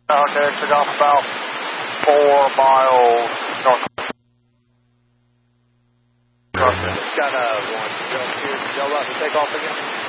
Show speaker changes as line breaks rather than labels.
Okay, exit off about 4 miles north.
Got one. Joe, take off again.